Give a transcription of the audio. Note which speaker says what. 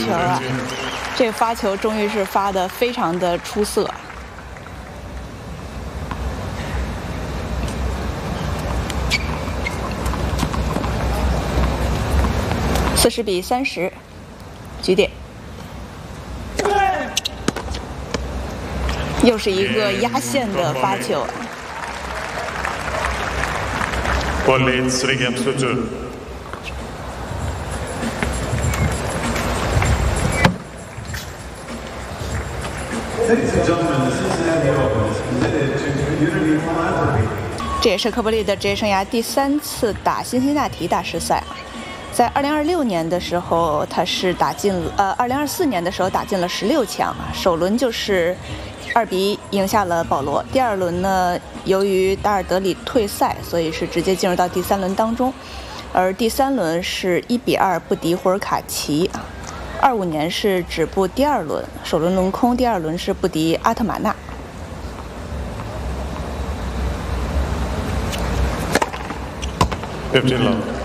Speaker 1: 球啊！这个发球终于是发得非常的出色。40比30，局点。又是一个压线的发球。
Speaker 2: 원레인 쓰레기함 수준
Speaker 1: 这也是科波利的职业生涯第3次打辛辛那提大师赛。在2026年的时候，他是2024年的时候打进了16强，首轮就是2比1赢下了保罗。第2轮呢，由于达尔德里退赛，所以是直接进入到第3轮当中。而第3轮是1比2不敌胡尔卡奇。25年是止步第2轮，首轮轮空，第2轮是不敌阿特马纳。
Speaker 2: 15 love